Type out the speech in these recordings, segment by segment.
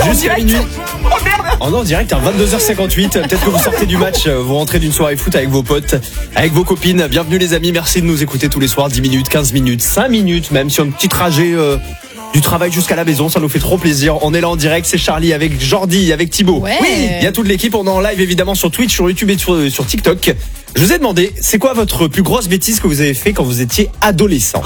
C'est en jusqu'à direct. minuit. Oh merde. On est en direct à 22h58. Peut-être que vous sortez du match, vous rentrez d'une soirée foot avec vos potes, avec vos copines. Bienvenue les amis, merci de nous écouter tous les soirs. 10 minutes, 15 minutes, 5 minutes même sur un petit trajet du travail jusqu'à la maison. Ça nous fait trop plaisir. On est là en direct, c'est Charlie avec Jordi, avec Thibaut. Ouais. Oui, il y a toute l'équipe. On est en live évidemment sur Twitch, sur YouTube et sur TikTok. Je vous ai demandé, c'est quoi votre plus grosse bêtise que vous avez fait quand vous étiez adolescent?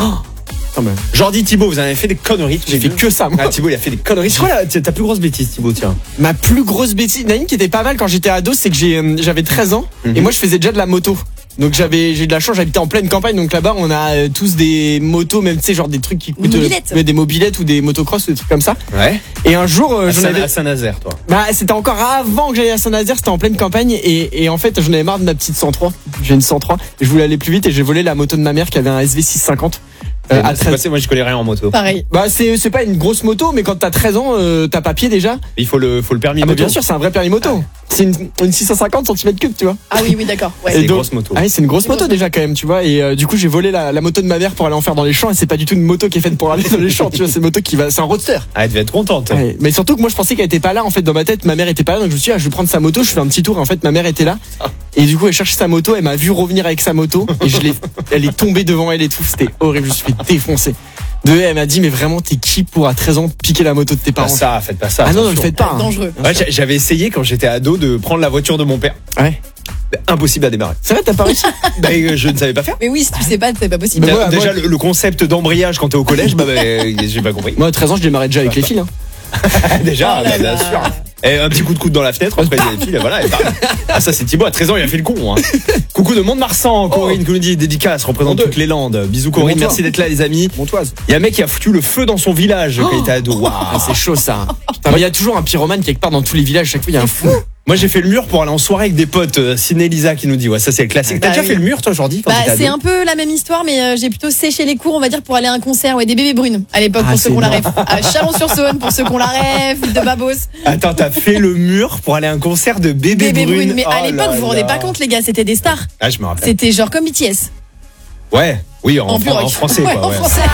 Jordi, Thibaut, vous avez fait des conneries. J'ai fait que ça, moi. Ah, Thibaut, il a fait des conneries. C'est quoi ta plus grosse bêtise, Thibaut? Tiens. Ma plus grosse bêtise, il y en a une qui était pas mal quand j'étais ado, c'est que j'avais 13 ans et moi je faisais déjà de la moto. Donc j'ai de la chance, j'habitais en pleine campagne, donc là-bas on a tous des motos, même tu sais genre des trucs qui coûtent mobilettes. des mobilettes ou des motocross ou des trucs comme ça. Ouais. Et un jour j'en avais À Saint-Nazaire, toi. bah c'était encore avant que j'aille à Saint-Nazaire, c'était en pleine campagne et en fait j'en avais marre de ma petite 103. J'ai une 103 et je voulais aller plus vite et j'ai volé la moto de ma mère qui avait un SV650. À 13. Moi, je connais rien en moto. Pareil. Bah c'est pas une grosse moto, mais quand t'as 13 ans, t'as papier déjà. Il faut le permis Ah bah moto. bien sûr, c'est un vrai permis moto. C'est une 650 cm3, tu vois. Ah oui, d'accord. Ouais. C'est Et une donc- grosse moto. Ah oui, c'est une grosse moto déjà quand même, tu vois. Et du coup, j'ai volé la moto de ma mère pour aller en faire dans les champs. Et c'est pas du tout une moto qui est faite pour aller dans les champs, tu vois. C'est une moto qui va, c'est un roadster. Ah, elle devait être contente. Ouais. Mais surtout que moi, je pensais qu'elle était pas là. En fait, dans ma tête, ma mère était pas là. Donc je me suis dit, je vais prendre sa moto. Je fais un petit tour. Et en fait, ma mère était là. Et du coup, elle cherchait sa moto. Elle m'a vu revenir avec sa moto. Et elle est tombée devant elle et tout. C'était horrible. Je me suis fait défoncer. Elle m'a dit, mais vraiment, t'es qui pour à 13 ans piquer la moto de tes Pas parents? ça, faites pas ça. Ah non, ne le attention. faites pas. hein. Dangereux. Ouais, j'avais essayé quand j'étais ado de prendre la voiture de mon père. Ouais. Impossible à démarrer. C'est vrai, t'as pas réussi? Bah, je ne savais pas faire. Mais oui, si tu sais pas, c'est pas possible. Mais moi- Déjà, le concept d'embrayage quand t'es au collège, j'ai pas compris. Moi, à 13 ans, je démarrais déjà avec les fils. Hein. Déjà, Oh là bien là. sûr. Et un petit coup de coude dans la fenêtre, après les filles, voilà. Ah, ça, c'est Thibaut. À 13 ans, il a fait le con. Hein. Coucou de Mont-de-Marsan, Corinne qui nous dit dédicace, représente toutes les Landes. Bisous, Corinne. Montois. Merci d'être là, les amis. Montoise. Il y a un mec qui a foutu le feu dans son village quand il était ado. Waouh. Ah, c'est chaud ça. Putain, mais il y a toujours un pyromane quelque part dans tous les villages. Chaque fois, il y a un fou. Moi, j'ai fait le mur pour aller en soirée avec des potes. Ciné Lisa qui nous dit, ouais, ça c'est le classique. T'as Bah déjà oui. fait le mur, toi, Jordi, quand Bah, t'étais c'est ado un peu la même histoire, mais j'ai plutôt séché les cours, on va dire, pour aller à un concert. Ouais, des bébés brunes à l'époque, Ah, pour ceux c'est qu'on la rêve. énorme. À Chalon-sur-Saône, pour ceux qu'on la rêve, de Babos. Attends, t'as fait le mur pour aller à un concert de bébé Bébés brune. brunes. Mais à Oh l'époque, là vous vous rendez là. pas compte, les gars, c'était des stars. Ah, je me rappelle. C'était genre comme BTS. Ouais, oui, en plus rock. français, Ouais, quoi. en Ouais. français.